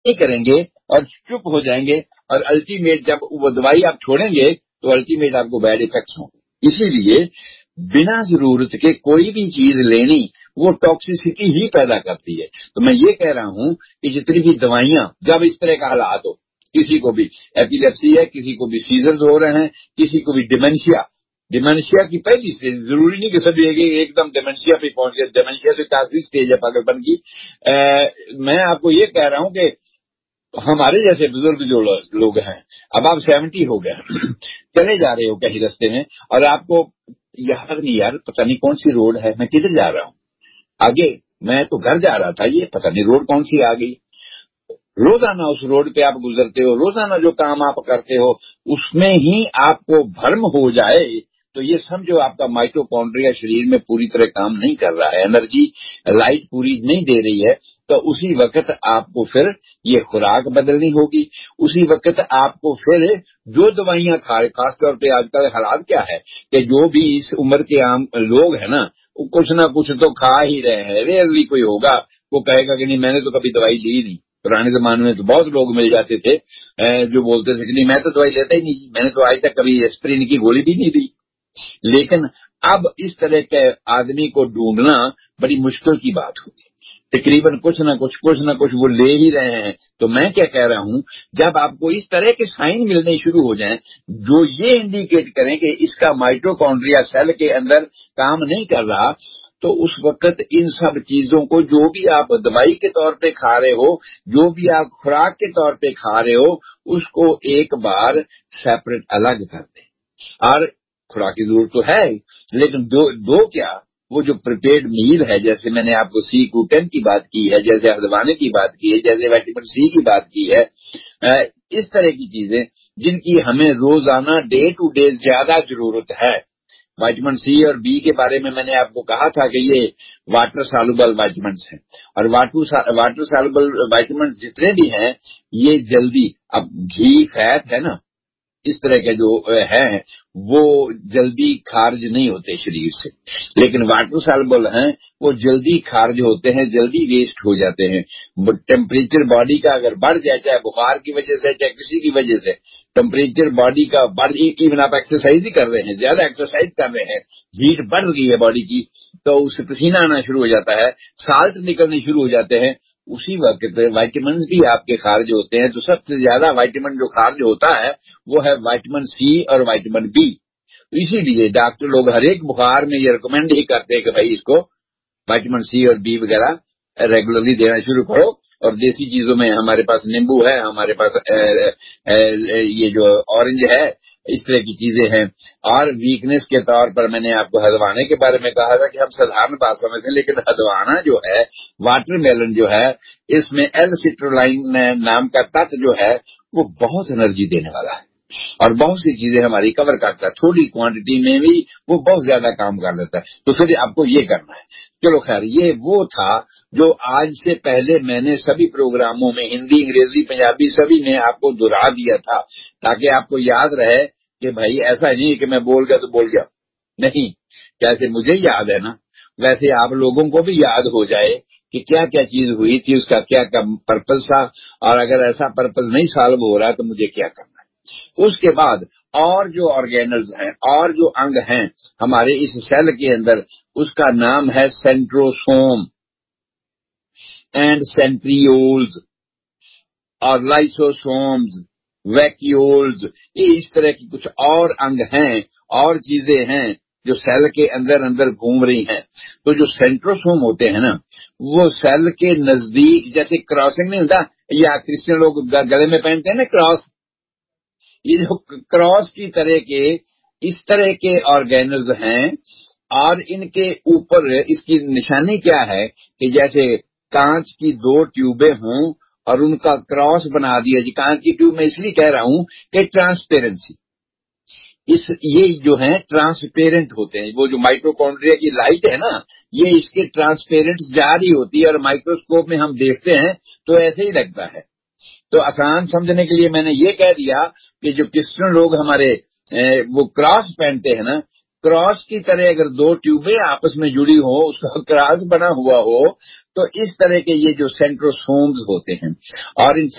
नहीं करेंगे और चुप हो जाएंगे, और अल्टीमेट जब वो दवाई आप छोड़ेंगे तो अल्टीमेट आपको बैड इफेक्ट्स होंगे। इसीलिए बिना जरूरत के कोई भी चीज लेनी वो टॉक्सिसिटी ही पैदा करती है। तो मैं ये कह रहा हूं कि जितनी भी दवाइयां, जब इस तरह का हालात हो, किसी को भी एपिलेप्सी है, किसी को भी सीजर्स हो रहे हैं, किसी को भी डिमेंशिया की पहली स्टेज, जरूरी नहीं कि सभी एकदम डिमेंशिया पे पहुंच गए, डिमेंशिया तो काफी स्टेज है पागलपन की। मैं आपको ये कह रहा हूं कि हमारे जैसे बुजुर्ग जो लोग हैं, अब आप 70 हो गए, चले जा रहे हो कहीं रास्ते में और आपको याद नहीं, यार पता नहीं कौन सी रोड है, मैं किधर जा रहा हूँ, आगे मैं तो घर जा रहा था, ये पता नहीं रोड कौन सी आ गई। रोजाना उस रोड पे आप गुजरते हो, रोजाना जो काम आप करते हो उसमें ही आपको भ्रम हो जाए तो ये समझो आपका माइटोकॉन्ड्रिया शरीर में पूरी तरह काम नहीं कर रहा है, एनर्जी लाइट पूरी नहीं दे रही है। तो उसी वक्त आपको फिर ये खुराक बदलनी होगी, उसी वक्त आपको फिर जो दवाइयां खाए, खासतौर पे आजकल हालात क्या है कि जो भी इस उम्र के आम लोग हैं ना, वो कुछ ना कुछ तो खा ही रहे हैं। रेयरली कोई होगा वो कहेगा कि नहीं मैंने तो कभी दवाई ली नहीं। पुराने जमाने में तो बहुत लोग मिल जाते थे जो बोलते थे कि नहीं मैं तो दवाई लेता ही नहीं, मैंने तो आज तक कभी एस्प्रिन की गोली भी नहीं दी। लेकिन अब इस तरह के आदमी को ढूंढना बड़ी मुश्किल की बात होगी। तकरीबन कुछ ना कुछ वो ले ही रहे हैं। तो मैं क्या कह रहा हूं, जब आपको इस तरह के साइन मिलने शुरू हो जाएं जो ये इंडिकेट करें कि इसका माइटोकॉन्ड्रिया सेल के अंदर काम नहीं कर रहा, तो उस वक्त इन सब चीजों को, जो भी आप दवाई के तौर पे खा रहे हो, जो भी आप खुराक के तौर पे खा रहे हो, उसको एक बार सेपरेट अलग कर दें। और खुराक की जरूरत तो है, लेकिन दो क्या, वो जो प्रिपेयर्ड मील है, जैसे मैंने आपको C-Q10 की बात की है, जैसे हल्द्वानी की बात की है, जैसे विटामिन C की बात की है, इस तरह की चीजें जिनकी हमें रोजाना डे टू डे ज्यादा जरूरत है। विटामिन C और B के बारे में मैंने आपको कहा था कि ये वाटर सॉल्युबल विटामिन हैं, और वाटर सॉल्युबल विटामिन जितने भी हैं ये जल्दी, अब घी फैट है ना, इस तरह के जो हैं वो जल्दी खारिज नहीं होते शरीर से, लेकिन वाटर सॉल्युबल हैं वो जल्दी खारिज होते हैं, जल्दी वेस्ट हो जाते हैं। टेम्परेचर बॉडी का अगर बढ़ जाए, चाहे बुखार की वजह से चाहे किसी की वजह से, टेम्परेचर बॉडी का बढ़, इवन आप एक्सरसाइज भी कर रहे हैं, ज्यादा एक्सरसाइज कर रहे हैं, हीट बढ़ गई है बॉडी की, तो उससे पसीना आना शुरू हो जाता है, साल्ट निकलने शुरू हो जाते हैं, उसी वक्त विटामिन भी आपके खारिज होते हैं। तो सबसे ज्यादा विटामिन जो खारिज होता है वो है विटामिन C और विटामिन B। इसीलिए डॉक्टर लोग हर एक बुखार में ये रिकमेंड ही करते हैं कि भाई इसको विटामिन C और B वगैरह रेगुलरली देना शुरू करो। और देसी चीजों में हमारे पास नींबू है, हमारे पास ये जो ऑरेंज है, इस तरह की चीजें हैं। और वीकनेस के तौर पर मैंने आपको हदवाने के बारे में कहा था कि हम साधारण बात समझते हैं, लेकिन हदवाना जो है, वाटरमेलन जो है, इसमें L-सिट्रोलाइन नाम का तत्व जो है वो बहुत एनर्जी देने वाला है और बहुत सी चीजें हमारी कवर करता है, थोड़ी क्वांटिटी में भी वो बहुत ज्यादा काम कर देता है। तो फिर आपको ये करना है। चलो खैर, ये वो था जो आज से पहले मैंने सभी प्रोग्रामों में हिंदी, अंग्रेजी, पंजाबी सभी में आपको दोहरा दिया था, ताकि आपको याद रहे कि भाई ऐसा नहीं कि मैं बोल गया तो बोल गया, नहीं, जैसे मुझे याद है ना वैसे आप लोगों को भी याद हो जाए कि क्या क्या चीज हुई थी, उसका क्या क्या पर्पज था, और अगर ऐसा पर्पज नहीं सॉल्व हो रहा तो मुझे क्या करना है। उसके बाद और जो ऑर्गेनल्स हैं और जो अंग हैं हमारे इस सेल के अंदर, उसका नाम है सेंट्रोसोम एंड सेंट्रियोल्स और लाइसोसोम्स, वैक्यूल्स, ये इस तरह की कुछ और अंग हैं और चीजें हैं जो सेल के अंदर अंदर घूम रही हैं। तो जो सेंट्रोसोम होते हैं ना, वो सेल के नजदीक, जैसे क्रॉसिंग नहीं होता, या क्रिश्चियन लोग गले में पहनते हैं ना क्रॉस, ये जो क्रॉस की तरह के इस तरह के ऑर्गेनल्स हैं। और इनके ऊपर इसकी निशानी क्या है कि जैसे कांच की दो ट्यूबें हों और उनका क्रॉस बना दिया जी। कांच की ट्यूब मैं इसलिए कह रहा हूं कि ट्रांसपेरेंसी, इस ये जो है ट्रांसपेरेंट होते हैं। वो जो माइटोकॉन्ड्रिया की लाइट है ना, ये इसके ट्रांसपेरेंट जा रही होती है और माइक्रोस्कोप में हम देखते हैं तो ऐसे ही लगता है। तो आसान समझने के लिए मैंने ये कह दिया कि जो क्रिश्चियन लोग हमारे वो क्रॉस पहनते हैं ना, क्रॉस की तरह अगर दो ट्यूबें आपस में जुड़ी हो, उसका क्रॉस बना हुआ हो, तो इस तरह के ये जो सेंट्रोसोम्स होते हैं। और इन